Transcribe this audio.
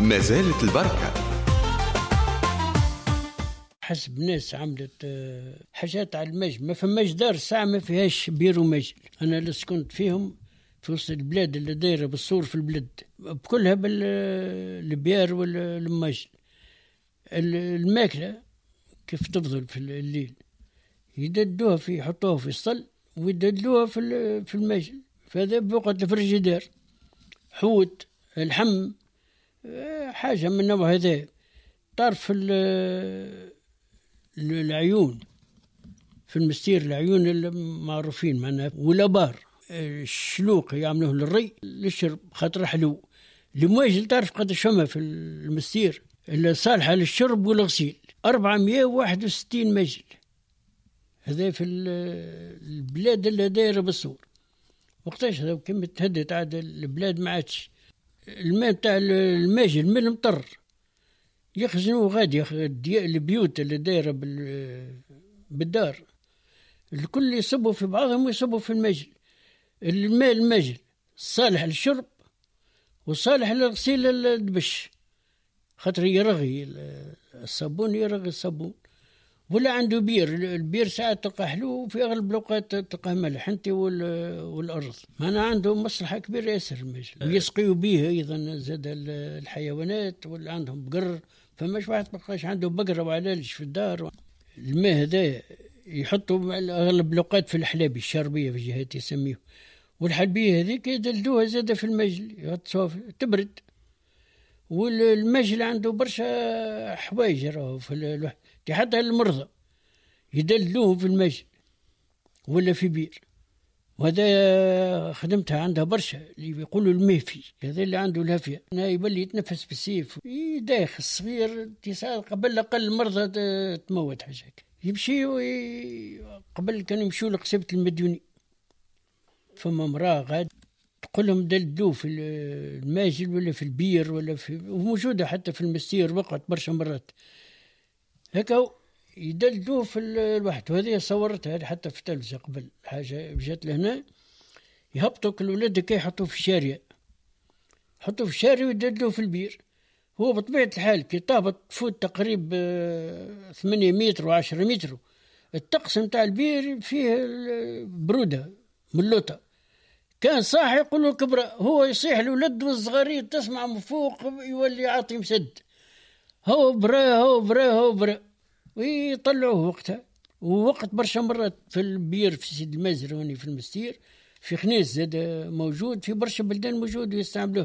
ما زالت البركة. حسب ناس عملت حاجات على المجل، ما فماش دار ساعة ما فيهاش بير ومجل. أنا اللي سكنت فيهم في وسط البلاد اللي دايرة بالصور في البلد بكلها بالبيار والمجل. الماكلة كيف تفضل في الليل يددوها يحطوها في الصل ويددلوها في المجل، فهذا بوقت الفريجيدير. حوت الحم حاجة من النوع هذا. طرف العيون في المستير، العيون المعروفين معناها، والابار الشلوق يعملوه للري للشرب خاطر حلو. المواجل تعرف قد شمه في المستير اللي صالحة للشرب والغسيل 461 مجل. هذا في البلاد اللي دايرة بالصور. وقتاش هذا كم تهدت عاد البلاد ما عادش الماء تاع الماجل من المطر يخزنوه غادي البيوت اللي دايرة بالدار الكل يصبوا في بعضهم ويصبوا في المجل. الماء المجل صالح للشرب وصالح لغسيل الدبش خاطر يرغي الصابون، يرغي الصابون. ولا عنده بير، البير ساعات تلقى حلو وفي أغلب الأوقات تلقى ملح انت والأرض. أنا عنده مصلحة كبيرة ياسر المجل، ويسقيوا به أيضا زاد الحيوانات، ولا عندهم بقر. فماش واحد مبقاش عنده بقرة وعلالش في الدار. الماء هذا يحطوا أغلب الأوقات في الحلابي الشربية في جهات يسميه، والحلبية هذيك يدلدوها زادة في المجل يغطسوها تبرد. والمجل عنده برشا حوايج راهو في حتى المرضى يدلدوهم في المجل ولا في بير. وهذا خدمتها عندها برشا اللي يقولوا المهفي، هذا اللي عنده الهفية يبلي يتنفس بالسيف يداخل الصغير قبل أقل مرضى تموت حاجك. يمشي قبل كانوا يمشوا لقصيبة المديوني، فما مراه غاد تقول لهم دلدوه في الماجل ولا في البير ولا وموجودة حتى في المستير وقعت برشا مرات هكا يدلدوه في الواحد. وهذه صورتها حتى في التلفزة قبل حاجة جات لهنا. يهبطوا كل ولاد كي يحطوه في الشارع، يحطوه في الشارع ويدلدوه في البير. هو بطبيعة الحال كي تهبط تفوت تقريب 8 متر و10 متر، الطقس متاع البير فيه برودة ملوطة. كان صاحي يقولوا كبرة، هو يصيح الولد والصغارين تسمع من فوق يولي عاطي مسد، هو برا هو برا هو برا، ويطلعوه وقتها. ووقت برشا مرات في البير في سيد المازر هوني في المستير، في خنيس زاد موجود، في برشا بلدان موجود ويستعملوه.